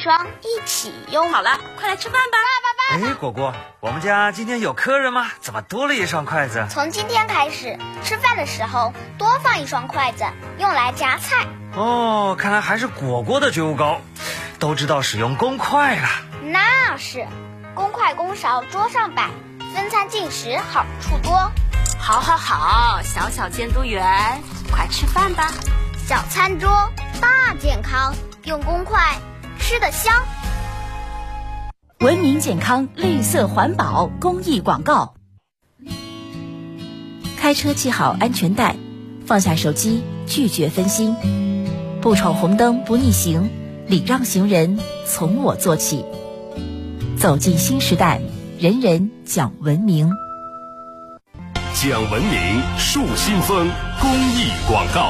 双一起用。 好了，快来吃饭吧。 哎，果果，我们家今天有客人吗？怎么多了一双筷子？ 从今天开始，吃饭的时候多放一双筷子，用来夹菜。 哦，看来还是果果的觉悟高，都知道使用公筷了。 那是，公筷公勺桌上摆，分餐进食好处多。 好，小小监督员，快吃饭吧。 小餐桌大健康，用公筷吃得香。 文明健康，绿色环保公益广告。开车系好安全带，放下手机，拒绝分心，不闯红灯，不逆行，礼让行人，从我做起。走进新时代，人人讲文明。 讲文明树新风公益广告。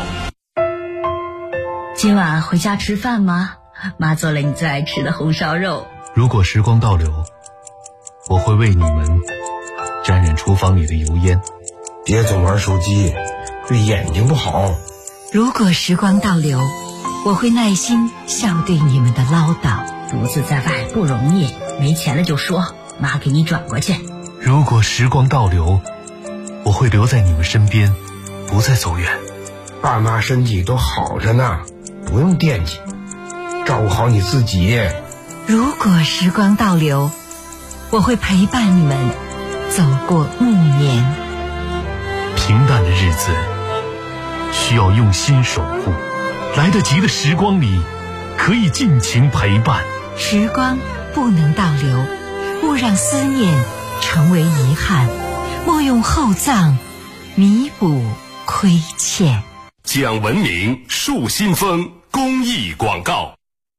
今晚回家吃饭吗？妈做了你最爱吃的红烧肉。 如果时光倒流，我会为你们沾染厨房里的油烟。 别总玩手机，对眼睛不好。 如果时光倒流，我会耐心笑对你们的唠叨。独自在外不容易，没钱了就说，妈给你转过去。 如果时光倒流，我会留在你们身边，不再走远。 爸妈身体都好着呢，不用惦记，照顾好你自己。 如果时光倒流，我会陪伴你们走过暮年。 平淡的日子需要用心守护，来得及的时光里可以尽情陪伴。 时光不能倒流，勿让思念成为遗憾，莫用厚葬弥补亏欠。 讲文明树新风公益广告。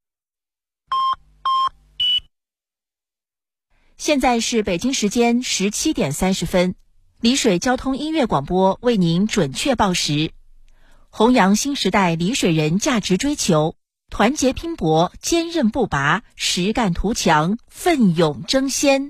现在是北京时间17点30分，丽水交通音乐广播为您准确报时，弘扬新时代丽水人价值追求，团结拼搏，坚韧不拔，实干图强，奋勇争先。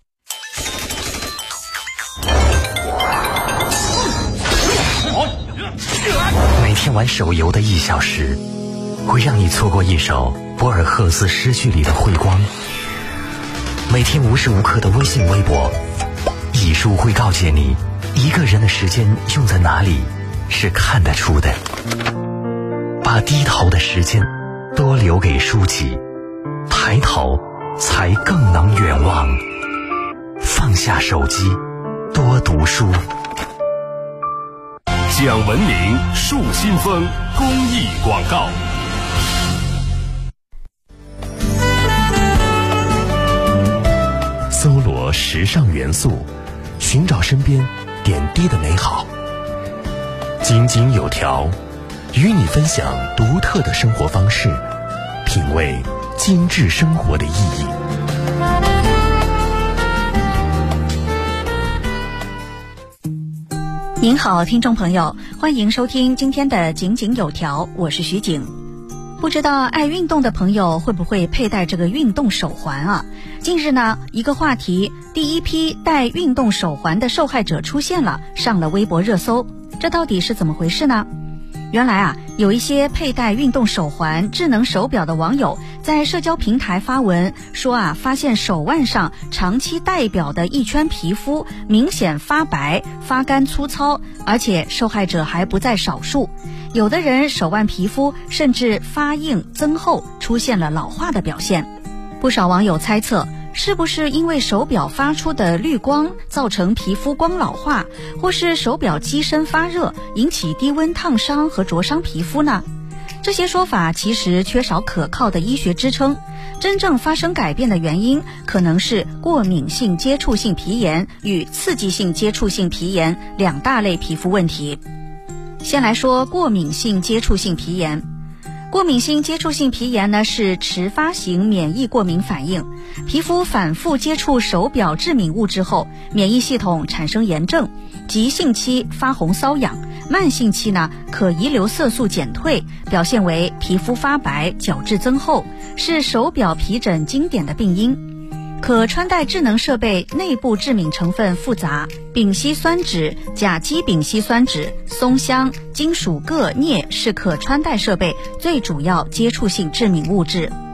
每天玩手游的1小时，会让你错过一首博尔赫斯诗句里的辉光。每天无时无刻的微信微博，艺术会告诫你，一个人的时间用在哪里是看得出的。把低头的时间多留给书籍，抬头才更能远望。放下手机，多读书。 讲文明树新风公益广告。 搜罗时尚元素，寻找身边点滴的美好。井井有条，与你分享独特的生活方式，品味精致生活的意义。 您好，听众朋友，欢迎收听今天的井井有条，我是徐景。不知道爱运动的朋友会不会佩戴这个运动手环啊？近日呢，一个话题，第一批戴运动手环的受害者出现了，上了微博热搜。这到底是怎么回事呢？原来啊，有一些佩戴运动手环、智能手表的网友在社交平台发文说啊，发现手腕上长期戴表的一圈皮肤明显发白、发干粗糙，而且受害者还不在少数。有的人手腕皮肤甚至发硬增厚，出现了老化的表现。不少网友猜测，是不是因为手表发出的绿光造成皮肤光老化，或是手表机身发热引起低温烫伤和灼伤皮肤呢？这些说法其实缺少可靠的医学支撑，真正发生改变的原因可能是过敏性接触性皮炎与刺激性接触性皮炎两大类皮肤问题。先来说过敏性接触性皮炎。过敏性接触性皮炎呢，是迟发型免疫过敏反应，皮肤反复接触手表致敏物质后，免疫系统产生炎症，急性期发红瘙痒，慢性期呢可遗留色素减退，表现为皮肤发白、角质增厚，是手表皮疹经典的病因。可穿戴智能设备内部致敏成分复杂，丙烯酸酯、甲基丙烯酸酯、松香、金属铬、镍是可穿戴设备最主要接触性致敏物质。